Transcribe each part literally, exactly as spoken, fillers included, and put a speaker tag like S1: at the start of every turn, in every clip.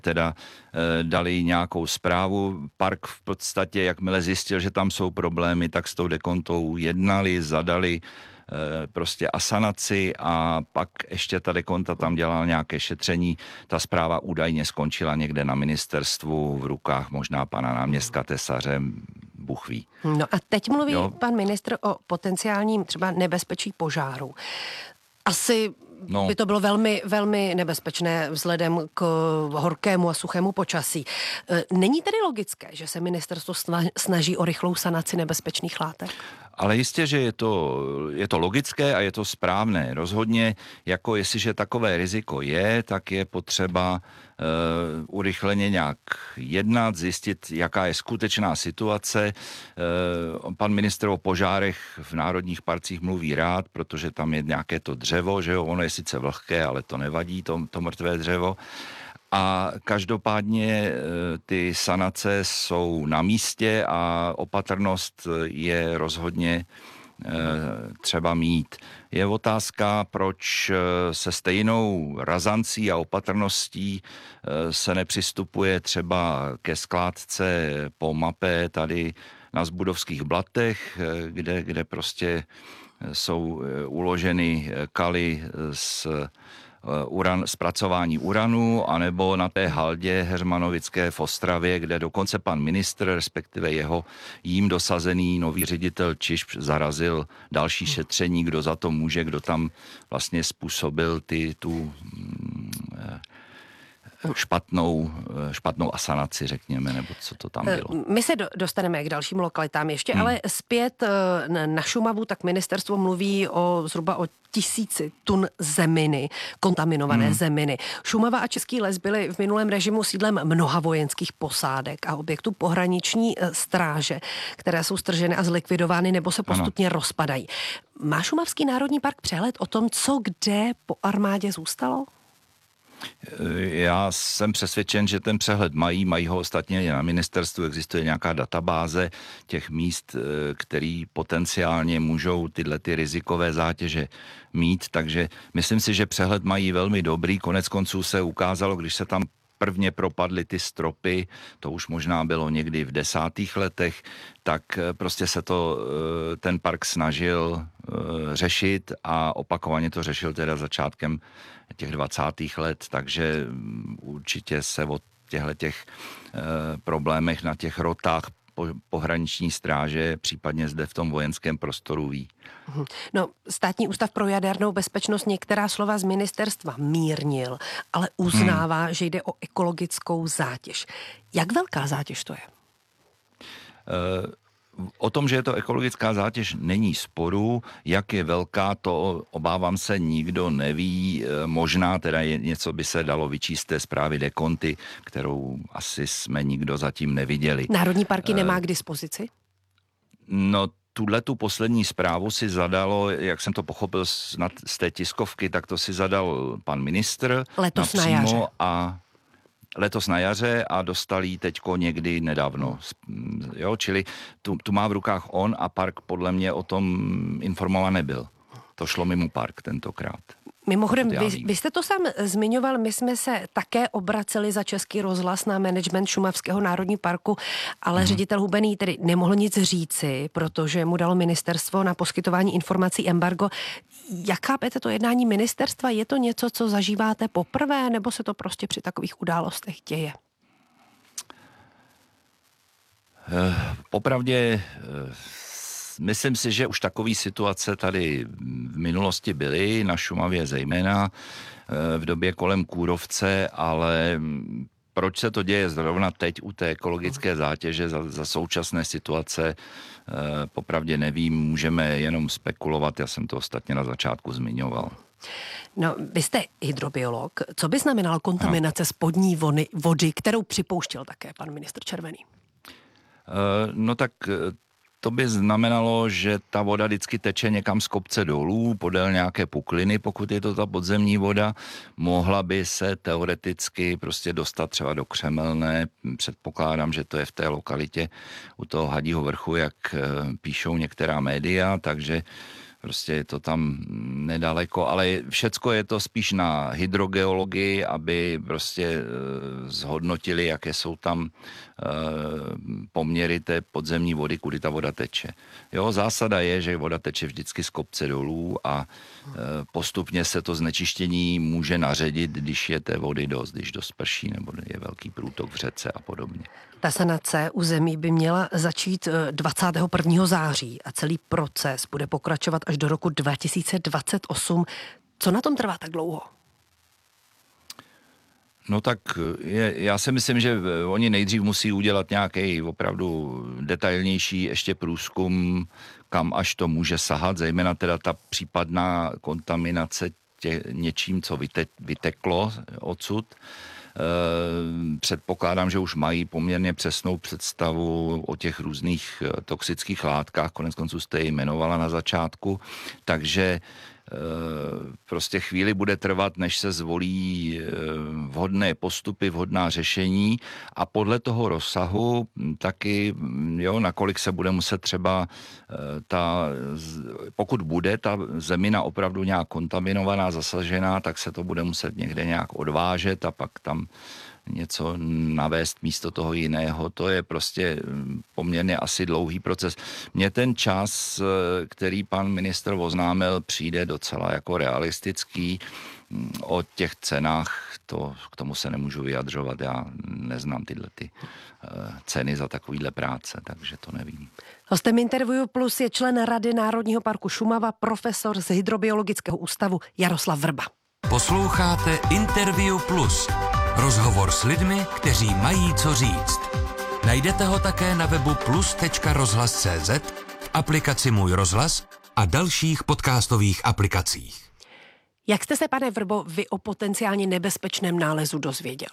S1: teda e, dali nějakou zprávu. Park v podstatě, jakmile zjistil, že tam jsou problémy, tak s tou dekontou jednali, zadali e, prostě asanaci a pak ještě ta dekonta tam dělala nějaké šetření. Ta zpráva údajně skončila někde na ministerstvu v rukách možná pana náměstka Tesaře, Bůh ví.
S2: No a teď mluví
S1: jo.
S2: pan ministr o potenciálním třeba nebezpečí požáru. Asi no. by to bylo velmi, velmi nebezpečné vzhledem k horkému a suchému počasí. Není tedy logické, že se ministerstvo snaží o rychlou sanaci nebezpečných látek?
S1: Ale jistě, že je to, je to logické a je to správné. Rozhodně, jako jestliže takové riziko je, tak je potřeba uh, urychleně nějak jednat, zjistit, jaká je skutečná situace. Uh, pan ministr o požárech v národních parcích mluví rád, protože tam je nějaké to dřevo, že jo, ono je sice vlhké, ale to nevadí, to, to mrtvé dřevo. A každopádně ty sanace jsou na místě a opatrnost je rozhodně třeba mít. Je otázka, proč se stejnou razancí a opatrností se nepřistupuje třeba ke skládce po mapě tady na Zbudovských Blatech, kde, kde prostě jsou uloženy kaly z uran, zpracování uranu, anebo na té haldě Heřmanovické v Ostravě, kde dokonce pan ministr, respektive jeho jím dosazený nový ředitel Čiž zarazil další šetření, kdo za to může, kdo tam vlastně způsobil ty, tu špatnou, špatnou asanaci, řekněme, nebo co to tam bylo.
S2: My se do, dostaneme k dalším lokalitám ještě, hmm. ale zpět na Šumavu, tak ministerstvo mluví o zhruba o tisíci tun zeminy, kontaminované hmm. zeminy. Šumava a Český les byly v minulém režimu sídlem mnoha vojenských posádek a objektů pohraniční stráže, které jsou strženy a zlikvidovány nebo se postupně ano. rozpadají. Má Šumavský národní park přehled o tom, co kde po armádě zůstalo?
S1: Já jsem přesvědčen, že ten přehled mají, mají ho ostatně na ministerstvu, existuje nějaká databáze těch míst, který potenciálně můžou tyhle ty rizikové zátěže mít, takže myslím si, že přehled mají velmi dobrý, konec konců se ukázalo, když se tam prvně propadly ty stropy, to už možná bylo někdy v desátých letech, tak prostě se to ten park snažil řešit a opakovaně to řešil teda začátkem těch dvacátých let, takže určitě se o těchto těch problémech na těch rotách pohraniční stráže, případně zde v tom vojenském prostoru ví.
S2: No, Státní ústav pro jadernou bezpečnost některá slova z ministerstva mírnil, ale uznává, hmm. že jde o ekologickou zátěž. Jak velká zátěž to je?
S1: Uh, O tom, že je to ekologická zátěž, není sporu. Jak je velká, to obávám se nikdo neví. Možná teda je, něco by se dalo vyčíst té zprávy dekonty, kterou asi jsme nikdo zatím neviděli.
S2: Národní parky uh, nemá k dispozici?
S1: No, tuhle tu poslední zprávu si zadalo, jak jsem to pochopil z, z té tiskovky, tak to si zadal pan ministr.
S2: Letos na jaře.
S1: A letos na jaře a dostal ji teďko někdy nedávno. Jo, čili tu, tu má v rukách on a park podle mě o tom informován nebyl. To šlo mimo park tentokrát.
S2: Mimochodem, vy, vy jste to sám zmiňoval, my jsme se také obraceli za Český rozhlas na management Šumavského národní parku, ale hmm. ředitel Hubený tedy nemohl nic říci, protože mu dalo ministerstvo na poskytování informací embargo. Jak chápete to jednání ministerstva? Je to něco, co zažíváte poprvé, nebo se to prostě při takových událostech děje?
S1: Popravdě myslím si, že už takové situace tady v minulosti byly, na Šumavě zejména v době kolem kůrovce, ale proč se to děje zrovna teď u té ekologické zátěže za, za současné situace, popravdě nevím, můžeme jenom spekulovat, já jsem to ostatně na začátku zmiňoval.
S2: No, vy jste hydrobiolog. Co by znamenala kontaminace no. spodní vody, vody, kterou připouštěl také pan ministr Červený?
S1: No tak to by znamenalo, že ta voda vždycky teče někam z kopce dolů, podél nějaké pukliny, pokud je to ta podzemní voda. Mohla by se teoreticky prostě dostat třeba do Křemelné. Předpokládám, že to je v té lokalitě u toho Hadího vrchu, jak píšou některá média, takže prostě je to tam nedaleko, ale všecko je to spíš na hydrogeologii, aby prostě e, zhodnotili, jaké jsou tam e, poměry té podzemní vody, kudy ta voda teče. Jo, zásada je, že voda teče vždycky z kopce dolů a e, postupně se to znečištění může naředit, když je té vody dost, když dost prší nebo je velký průtok v řece a podobně.
S2: Ta sanace území by měla začít dvacátého prvního září a celý proces bude pokračovat až do roku dva tisíce dvacet osm. Co na tom trvá tak dlouho?
S1: No tak je, já si myslím, že oni nejdřív musí udělat nějaký opravdu detailnější ještě průzkum, kam až to může sahat, zejména teda ta případná kontaminace tě, něčím, co vyte, vyteklo odsud. E, předpokládám, že už mají poměrně přesnou představu o těch různých toxických látkách, konec konců jste je jmenovala na začátku, takže prostě chvíli bude trvat, než se zvolí vhodné postupy, vhodná řešení a podle toho rozsahu taky, jo, nakolik se bude muset třeba ta, pokud bude ta zemina opravdu nějak kontaminovaná, zasažená, tak se to bude muset někde nějak odvážet a pak tam něco navést místo toho jiného. To je prostě poměrně asi dlouhý proces. Mně ten čas, který pan ministr oznámil, přijde docela jako realistický. O těch cenách to, k tomu se nemůžu vyjadřovat. Já neznám tyhle ty ceny za takovýhle práce, takže to nevím.
S2: Hostem Interview Plus je člen Rady Národního parku Šumava, profesor z Hydrobiologického ústavu Jaroslav Vrba.
S3: Posloucháte Interview Plus. Rozhovor s lidmi, kteří mají co říct. Najdete ho také na webu plus tečka rozhlas tečka cé zet, v aplikaci Můj rozhlas a dalších podcastových aplikacích.
S2: Jak jste se, pane Vrbo, vy o potenciálně nebezpečném nálezu dozvěděl?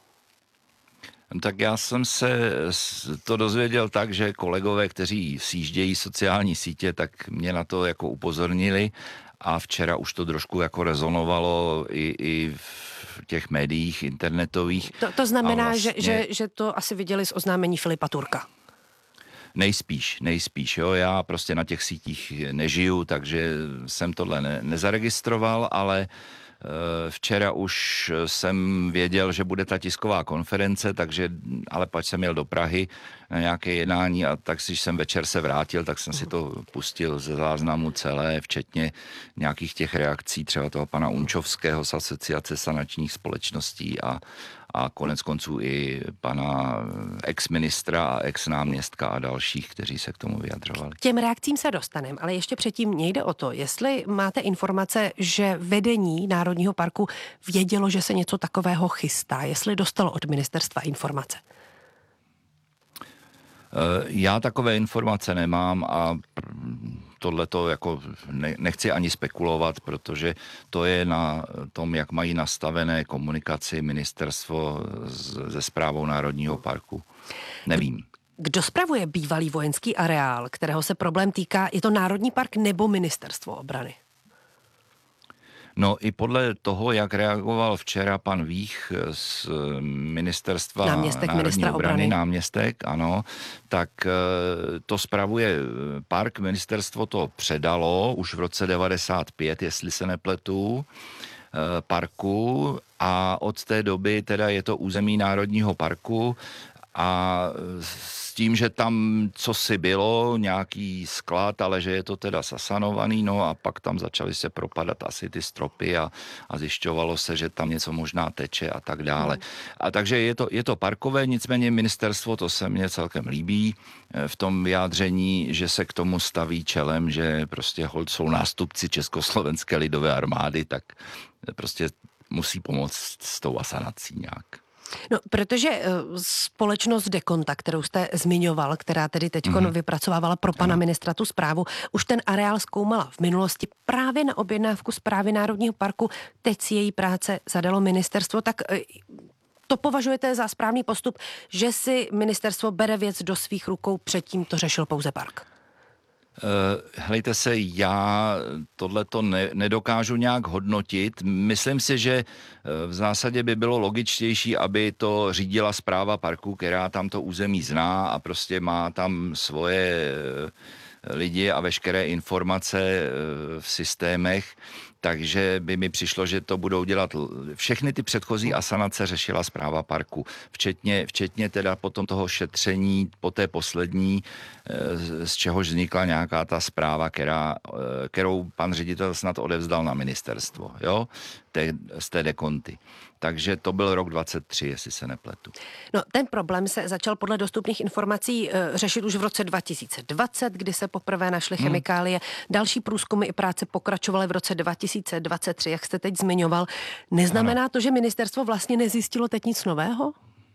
S1: Tak já jsem se to dozvěděl tak, že kolegové, kteří sjíždějí sociální sítě, tak mě na to jako upozornili a včera už to trošku jako rezonovalo i, i v těch médiích internetových.
S2: To, to znamená,
S1: vlastně,
S2: že, že, že to asi viděli z oznámení Filipa Turka.
S1: Nejspíš, nejspíš, jo, já prostě na těch sítích nežiju, takže jsem tohle ne, nezaregistroval, ale včera už jsem věděl, že bude ta tisková konference, takže, ale pač jsem jel do Prahy na nějaké jednání a tak, když jsem večer se vrátil, tak jsem si to pustil ze záznamu celé, včetně nějakých těch reakcí, třeba toho pana Unčovského z Asociace sanačních společností a, a konec konců i pana ex-ministra a ex-náměstka a dalších, kteří se k tomu vyjadřovali.
S2: Těm reakcím se dostaneme, ale ještě předtím mě jde o to, jestli máte informace, že vedení Národního parku vědělo, že se něco takového chystá, jestli dostalo od ministerstva informace.
S1: Já takové informace nemám a tohleto jako nechci ani spekulovat, protože to je na tom, jak mají nastavené komunikaci ministerstvo se správou Národního parku. Nevím.
S2: Kdo spravuje bývalý vojenský areál, kterého se problém týká? Je to Národní park nebo ministerstvo obrany?
S1: No i podle toho, jak reagoval včera pan Vích z ministerstva
S2: náměstek
S1: Národní
S2: ministra
S1: obrany,
S2: obrany,
S1: náměstek, ano, tak to spravuje park, ministerstvo to předalo už v roce devadesát pět, jestli se nepletu, parku a od té doby teda je to území Národního parku a s tím, že tam cosi bylo, nějaký sklad, ale že je to teda zasanovaný, no a pak tam začaly se propadat asi ty stropy a, a zjišťovalo se, že tam něco možná teče a tak dále. A takže je to, je to parkové, nicméně ministerstvo, to se mně celkem líbí v tom vyjádření, že se k tomu staví čelem, že prostě holt jsou nástupci Československé lidové armády, tak prostě musí pomoct s tou asanací nějak.
S2: No, protože uh, společnost Dekonta, kterou jste zmiňoval, která tedy teď mm. vypracovávala pro pana ano. ministra tu zprávu, už ten areál zkoumala v minulosti právě na objednávku Správy Národního parku. Teď si její práce zadalo ministerstvo, tak uh, to považujete za správný postup, že si ministerstvo bere věc do svých rukou, předtím to řešil pouze park?
S1: Uh, Hlejte se, já tohleto ne, nedokážu nějak hodnotit. Myslím si, že v zásadě by bylo logičtější, aby to řídila správa parku, která tam to území zná a prostě má tam svoje lidi a veškeré informace v systémech, takže by mi přišlo, že to budou dělat všechny ty předchozí asanace řešila správa parku, včetně, včetně teda potom toho šetření po té poslední, z čehož vznikla nějaká ta zpráva, která, kterou pan ředitel snad odevzdal na ministerstvo, jo, té, z té dekonty. Takže to byl rok dvacet tři, jestli se nepletu.
S2: No, ten problém se začal podle dostupných informací e, řešit už v roce dva tisíce dvacet, kdy se poprvé našly hmm. chemikálie. Další průzkumy i práce pokračovaly v roce dva tisíce dvacet tři, jak jste teď zmiňoval. Neznamená ano. to, že ministerstvo vlastně nezjistilo teď nic nového?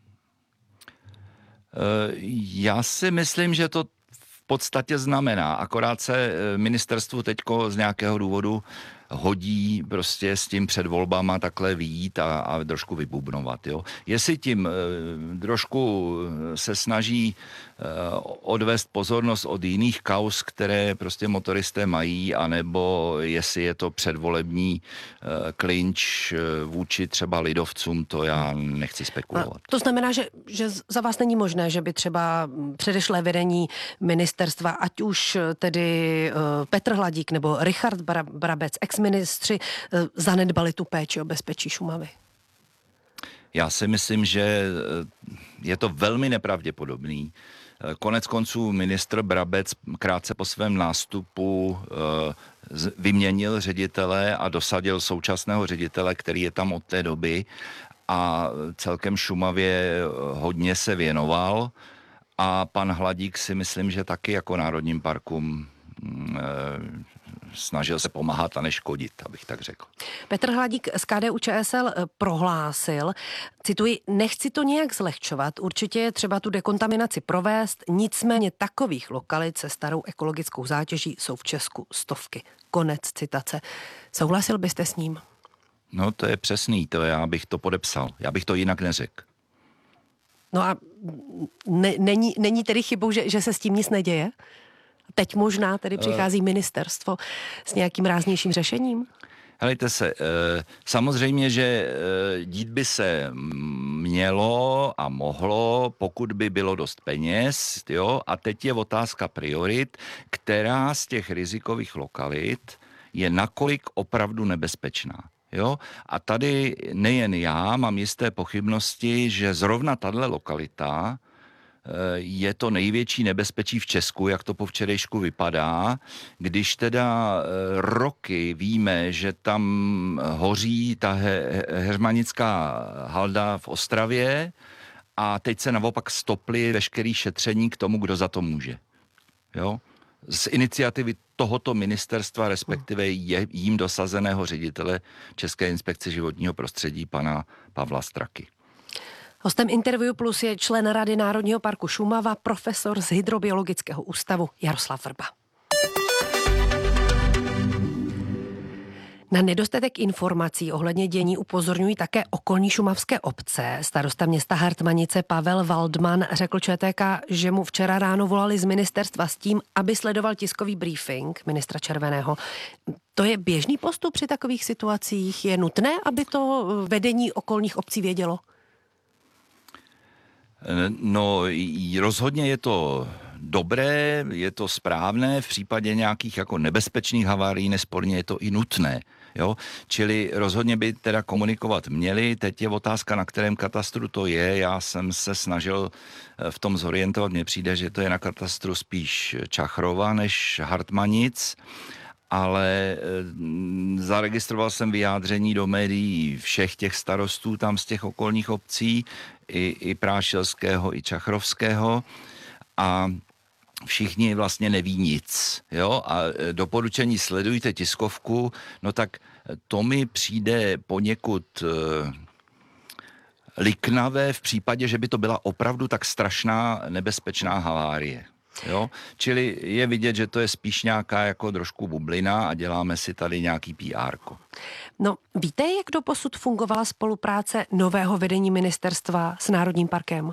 S1: E, já si myslím, že to v podstatě znamená. Akorát se ministerstvu teďko z nějakého důvodu hodí prostě s tím před volbama takhle vyjít a, a trošku vybubnovat. Jo. Jestli tím e, trošku se snaží e, odvést pozornost od jiných kauz, které prostě motoristé mají, anebo jestli je to předvolební e, klinč e, vůči třeba lidovcům, to já nechci spekulovat.
S2: A to znamená, že, že za vás není možné, že by třeba předešlé vedení ministerstva, ať už tedy e, Petr Hladík nebo Richard Brabec, ex ministři zanedbali tu péči o bezpečí Šumavy?
S1: Já si myslím, že je to velmi nepravděpodobný. Konec konců ministr Brabec krátce po svém nástupu vyměnil ředitele a dosadil současného ředitele, který je tam od té doby a celkem Šumavě hodně se věnoval. A pan Hladík si myslím, že taky jako národním parkům snažil se pomáhat a neškodit, abych tak řekl.
S2: Petr Hladík z K D U Č S L prohlásil, cituji, nechci to nějak zlehčovat, určitě je třeba tu dekontaminaci provést, nicméně takových lokalit se starou ekologickou zátěží jsou v Česku stovky. Konec citace. Souhlasil byste s ním?
S1: No to je přesný, to já bych to podepsal, já bych to jinak neřekl.
S2: No a ne, není, není tedy chybou, že, že se s tím nic neděje? Teď možná tedy přichází ministerstvo s nějakým ráznějším řešením?
S1: Helejte se, samozřejmě, že dít by se mělo a mohlo, pokud by bylo dost peněz, jo, a teď je otázka priorit, která z těch rizikových lokalit je nakolik opravdu nebezpečná. Jo? A tady nejen já mám jisté pochybnosti, že zrovna tahle lokalita je to největší nebezpečí v Česku, jak to po včerejšku vypadá, když teda roky víme, že tam hoří ta he- hermanická halda v Ostravě a teď se naopak stoply veškerý šetření k tomu, kdo za to může. Jo? Z iniciativy tohoto ministerstva, respektive je, jím dosazeného ředitele České inspekce životního prostředí, pana Pavla Straky.
S2: Hostem Interview Plus je člen Rady Národního parku Šumava, profesor z Hydrobiologického ústavu Jaroslav Vrba. Na nedostatek informací ohledně dění upozorňují také okolní šumavské obce. Starosta města Hartmanice Pavel Waldman řekl Č T K, že mu včera ráno volali z ministerstva s tím, aby sledoval tiskový briefing ministra Červeného. To je běžný postup při takových situacích? Je nutné, aby to vedení okolních obcí vědělo?
S1: No, rozhodně je to dobré, je to správné, v případě nějakých jako nebezpečných havárií nesporně je to i nutné. Jo? Čili rozhodně by teda komunikovat měli. Teď je otázka, na kterém katastru to je. Já jsem se snažil v tom zorientovat. Mně přijde, že to je na katastru spíš Čachrova než Hartmanic, ale zaregistroval jsem vyjádření do médií všech těch starostů tam z těch okolních obcí, i, i Prášilského, i Čachrovského, a všichni vlastně neví nic. Jo? A doporučení sledujte tiskovku, no tak to mi přijde poněkud uh, liknavé v případě, že by to byla opravdu tak strašná nebezpečná havárie. Jo? Čili je vidět, že to je spíš nějaká jako trošku bublina a děláme si tady nějaký P R ko.
S2: No, víte, jak doposud fungovala spolupráce nového vedení ministerstva s Národním parkem?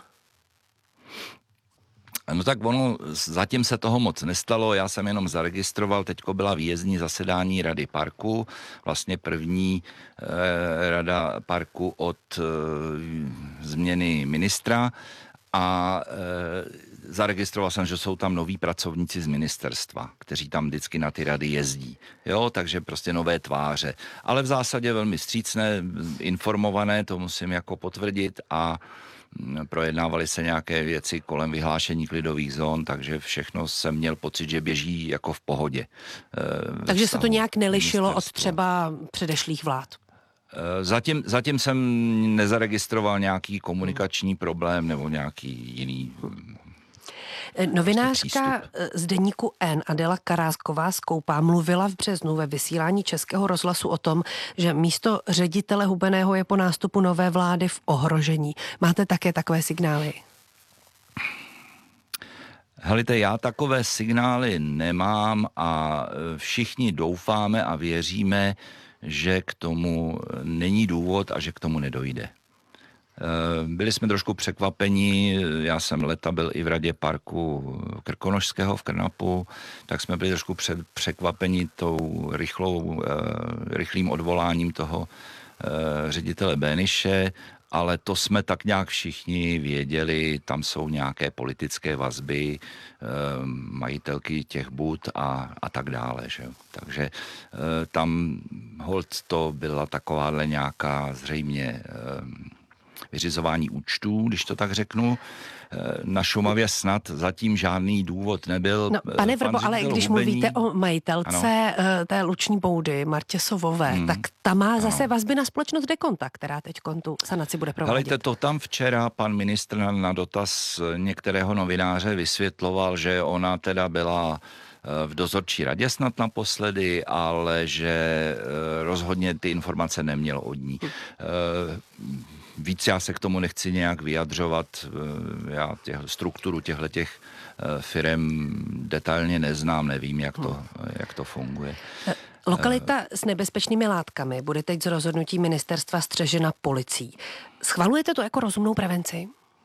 S1: No tak ono, zatím se toho moc nestalo, já jsem jenom zaregistroval, teďko byla výjezdní zasedání Rady parku, vlastně první eh, Rada parku od eh, změny ministra, a e, zaregistroval jsem, že jsou tam noví pracovníci z ministerstva, kteří tam vždycky na ty rady jezdí. Jo, takže prostě nové tváře. Ale v zásadě velmi vstřícné, informované, to musím jako potvrdit, a projednávaly se nějaké věci kolem vyhlášení klidových zón, takže všechno jsem měl pocit, že běží jako v pohodě.
S2: Takže se to nějak nelišilo od třeba předešlých vlád?
S1: Zatím, zatím jsem nezaregistroval nějaký komunikační problém nebo nějaký jiný.
S2: Novinářka z deníku N Adela Karásková Skoupá mluvila v březnu ve vysílání Českého rozhlasu o tom, že místo ředitele Hubeného je po nástupu nové vlády v ohrožení. Máte také takové signály?
S1: Helejte, já takové signály nemám a všichni doufáme a věříme, že k tomu není důvod a že k tomu nedojde. Byli jsme trošku překvapeni, já jsem leta byl i v radě parku Krkonošského v Krnapu, tak jsme byli trošku před, překvapeni tou rychlou, rychlým odvoláním toho ředitele Béniše, ale to jsme tak nějak všichni věděli, tam jsou nějaké politické vazby, majitelky těch bud a, a tak dále. Že? Takže tam holt to byla takováhle nějaká zřejmě vyřizování účtů, když to tak řeknu. Na Šumavě snad zatím žádný důvod nebyl.
S2: No, pane Vrbo, ale když
S1: Hubení,
S2: mluvíte o majitelce ano. té luční boudy, Martě Sovové, hmm. tak ta má zase ano. vazby na společnost Dekonta, která teď tu sanaci bude provádět.
S1: Helejte, to tam včera pan ministr na, na dotaz některého novináře vysvětloval, že ona teda byla v dozorčí radě snad naposledy, ale že rozhodně ty informace neměl od ní. Hmm. Víc já se k tomu nechci nějak vyjadřovat, já těch, strukturu těchto firem detailně neznám, nevím, jak to, jak to funguje.
S2: Lokalita s nebezpečnými látkami bude teď z rozhodnutí ministerstva střežena policií. Schvalujete to jako rozumnou prevenci?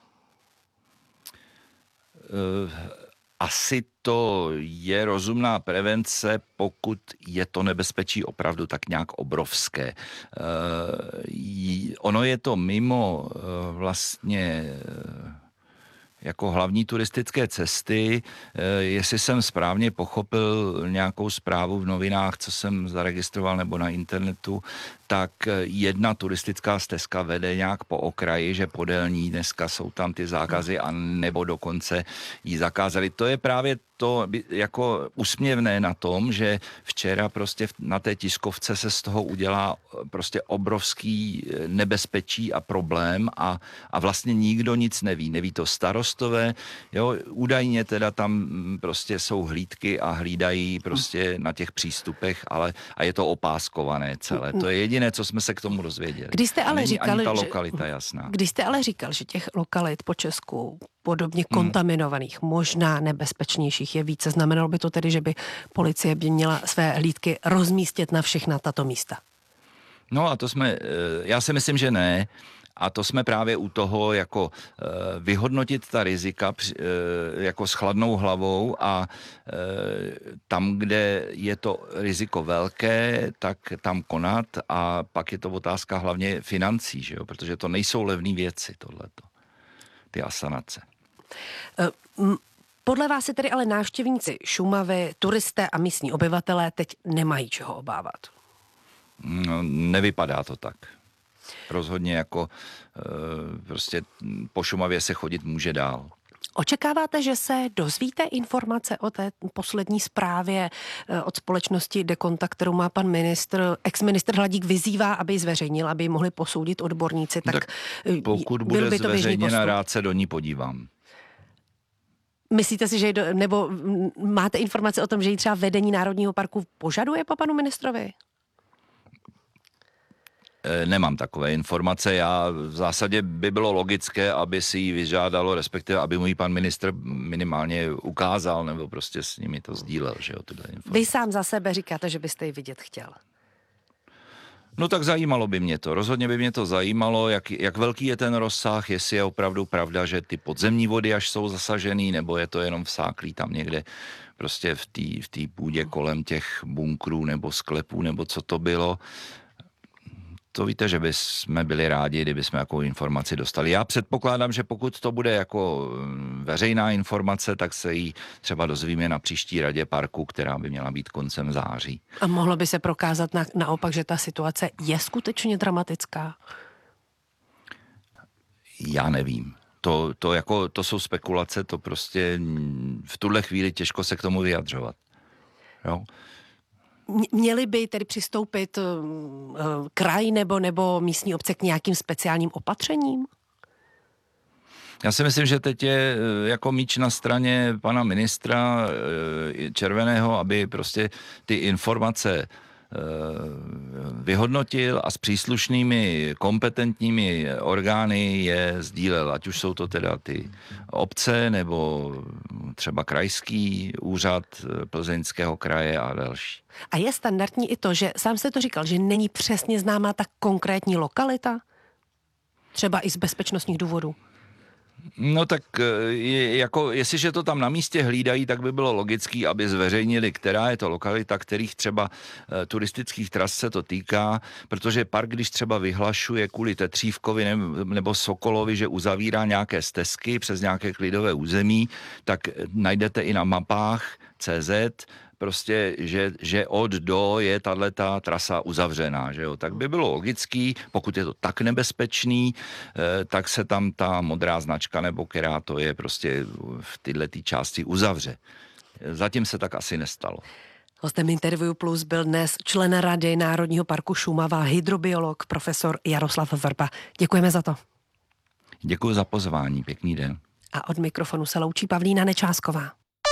S1: Uh, Asi to je rozumná prevence, pokud je to nebezpečí opravdu tak nějak obrovské. E, ono je to mimo e, vlastně jako hlavní turistické cesty. E, jestli jsem správně pochopil nějakou zprávu v novinách, co jsem zaregistroval, nebo na internetu, tak jedna turistická stezka vede nějak po okraji, že podél ní dneska jsou tam ty zákazy, a nebo dokonce ji zakázali. To je právě to jako úsměvné na tom, že včera prostě na té tiskovce se z toho udělá prostě obrovský nebezpečí a problém a, a vlastně nikdo nic neví. Neví to starostové, jo, údajně teda tam prostě jsou hlídky a hlídají prostě na těch přístupech, ale a je to opáskované celé. To je jediné, co jsme se k tomu dozvěděli.
S2: Když jste ale říkal,
S1: ani ta lokalita jasná.
S2: Když jste ale říkal, že těch lokalit po Česku podobně kontaminovaných, hmm. možná nebezpečnějších je více, znamenalo by to tedy, že by policie by měla své hlídky rozmístit na všechna tato místa?
S1: No a to jsme, já si myslím, že ne. A to jsme právě u toho jako e, vyhodnotit ta rizika e, jako s chladnou hlavou a e, tam, kde je to riziko velké, tak tam konat, a pak je to otázka hlavně financí, že jo? Protože to nejsou levné věci, tohleto, ty asanace.
S2: Podle vás se tedy ale návštěvníci Šumavy, turisté a místní obyvatelé teď nemají čeho obávat?
S1: No, nevypadá to tak. Rozhodně jako e, prostě po Šumavě se chodit může dál.
S2: Očekáváte, že se dozvíte informace o té poslední zprávě od společnosti Dekonta, kterou má pan ministr, ex-ministr Hladík vyzývá, aby ji zveřejnil, aby ji mohli posoudit odborníci? Tak, tak
S1: pokud bude
S2: by to
S1: zveřejněna, rád se do ní podívám.
S2: Myslíte si, že do, nebo máte informace o tom, že ji třeba vedení Národního parku požaduje po panu ministrovi?
S1: Nemám takové informace. Já v zásadě by bylo logické, aby si ji vyžádalo, respektive aby můj pan ministr minimálně ukázal, nebo prostě s nimi to sdílel, že jo, tuhle informace.
S2: Vy sám za sebe říkáte, že byste ji vidět chtěl.
S1: No tak zajímalo by mě to. Rozhodně by mě to zajímalo, jak, jak velký je ten rozsah, jestli je opravdu pravda, že ty podzemní vody až jsou zasažený, nebo je to jenom vsáklý tam někde prostě v té v té půdě kolem těch bunkrů nebo sklepů, nebo co to bylo. to víte, že bychom byli rádi, kdyby jsme jakou informaci dostali. Já předpokládám, že pokud to bude jako veřejná informace, tak se ji třeba dozvíme na příští radě parku, která by měla být koncem září.
S2: A mohlo by se prokázat na, naopak, že ta situace je skutečně dramatická?
S1: Já nevím. To, to, jako, to jsou spekulace, to prostě v tuhle chvíli těžko se k tomu vyjadřovat. Jo?
S2: Měli by tedy přistoupit uh, kraj nebo, nebo místní obce k nějakým speciálním opatřením?
S1: Já si myslím, že teď je jako míč na straně pana ministra Červeného, aby prostě ty informace vyhodnotil a s příslušnými kompetentními orgány je sdílel, ať už jsou to teda ty obce nebo třeba krajský úřad Plzeňského kraje a další.
S2: A je standardní i to, že sám jste to říkal, že není přesně známá ta konkrétní lokalita? Třeba i z bezpečnostních důvodů.
S1: No tak je, jako, jestliže to tam na místě hlídají, tak by bylo logický, aby zveřejnili, která je to lokalita, kterých třeba e, turistických tras se to týká, protože park, když třeba vyhlašuje kvůli Tetřívkovi nebo, nebo Sokolovi, že uzavírá nějaké stezky přes nějaké klidové území, tak najdete i na mapách C Z, prostě, že, že od do je tato trasa uzavřená, že jo. Tak by bylo logický, pokud je to tak nebezpečný, eh, tak se tam ta modrá značka, nebo která to je, prostě v této části uzavře. Zatím se tak asi nestalo.
S2: Hostem Interview Plus byl dnes člen Rady Národního parku Šumava, hydrobiolog profesor Jaroslav Vrba. Děkujeme za to.
S1: Děkuji za pozvání, pěkný den.
S2: A od mikrofonu se loučí Pavlína Nečásková.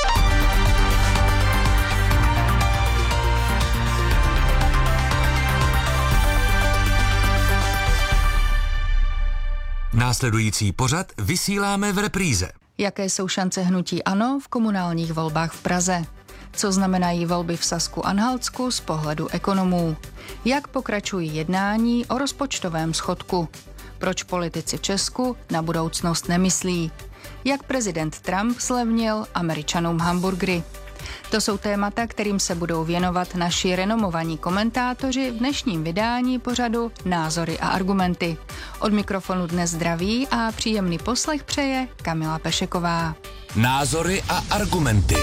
S3: Následující pořad vysíláme v repríze.
S4: Jaké jsou šance hnutí ANO v komunálních volbách v Praze? Co znamenají volby v Sasku-Anhaltsku z pohledu ekonomů? Jak pokračují jednání o rozpočtovém schodku? Proč politici v Česku na budoucnost nemyslí? Jak prezident Trump zlevnil Američanům hamburgery? To jsou témata, kterým se budou věnovat naši renomovaní komentátoři v dnešním vydání pořadu Názory a argumenty. Od mikrofonu dnes zdraví a příjemný poslech přeje Kamila Pešeková.
S3: Názory a argumenty.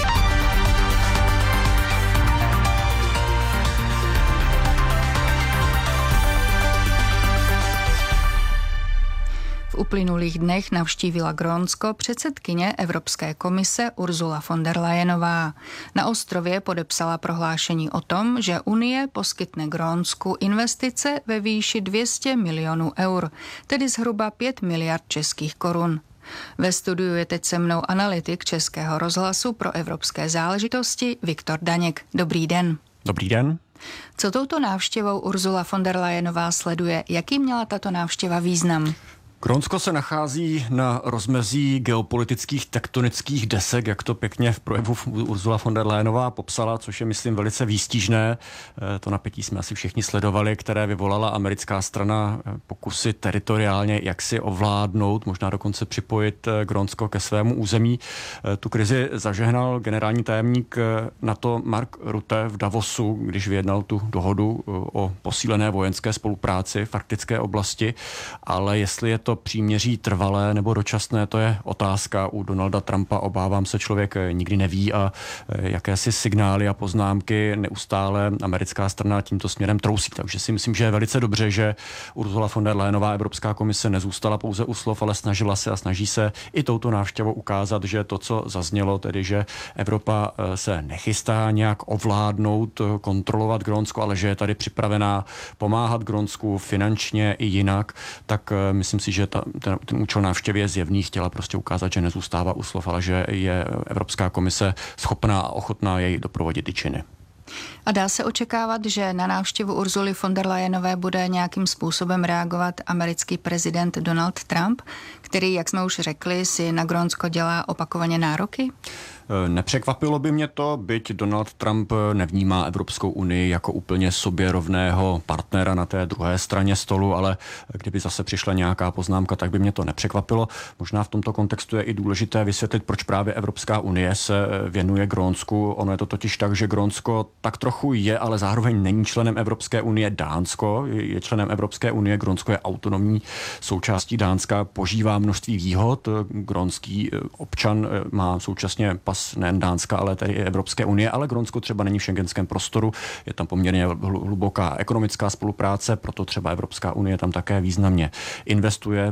S4: V uplynulých dnech navštívila Grónsko předsedkyně Evropské komise Ursula von der Leyenová. Na ostrově podepsala prohlášení o tom, že Unie poskytne Grónsku investice ve výši dvě stě milionů eur, tedy zhruba pět miliard českých korun. Ve studiu je teď se mnou analytik Českého rozhlasu pro evropské záležitosti Viktor Daněk. Dobrý den.
S5: Dobrý den.
S4: Co touto návštěvou Ursula von der Leyenová sleduje? Jaký měla tato návštěva význam?
S5: Grónsko se nachází na rozmezí geopolitických tektonických desek, jak to pěkně v projevu Ursula von der Leyenová popsala, což je, myslím, velice výstižné. To napětí jsme asi všichni sledovali, které vyvolala americká strana pokusy teritoriálně jaksi ovládnout, možná dokonce připojit Grónsko ke svému území. Tu krizi zažehnal generální tajemník NATO Mark Rutte v Davosu, když vyjednal tu dohodu o posílené vojenské spolupráci v arktické oblasti, ale jestli je to příměří trvalé nebo dočasné, to je otázka. U Donalda Trumpa, obávám se, člověk nikdy neví a jakési signály a poznámky neustále americká strana tímto směrem trousí. Takže si myslím, že je velice dobře, že Ursula von der Leyenová, Evropská komise, nezůstala pouze u slov, ale snažila se a snaží se i touto návštěvou ukázat, že to, co zaznělo, tedy že Evropa se nechystá nějak ovládnout, kontrolovat Grónsko, ale že je tady připravená pomáhat Grónsku finančně i jinak, tak myslím si, že ta, ten, ten účel návštěvy je zjevný, chtěla prostě ukázat, že nezůstává u slov, ale že je Evropská komise schopná a ochotná jej doprovodit i činy.
S4: A dá se očekávat, že na návštěvu Ursuly von der Leyenové bude nějakým způsobem reagovat americký prezident Donald Trump, který, jak jsme už řekli, si na Grónsko dělá opakovaně nároky?
S5: Nepřekvapilo by mě to, byť Donald Trump nevnímá Evropskou unii jako úplně sobě rovného partnera na té druhé straně stolu, ale kdyby zase přišla nějaká poznámka, tak by mě to nepřekvapilo. Možná v tomto kontextu je i důležité vysvětlit, proč právě Evropská unie se věnuje Grónsku. Ono je to totiž tak, že Grónsko tak trochu je, ale zároveň není členem Evropské unie. Dánsko je členem Evropské unie, Grónsko je autonomní součástí Dánska, požívá množství výhod. Grónský občan má současně pas nejen Dánska, ale tedy i Evropské unie, ale Grónsko třeba není v šengenském prostoru, je tam poměrně hluboká ekonomická spolupráce, proto třeba Evropská unie tam také významně investuje.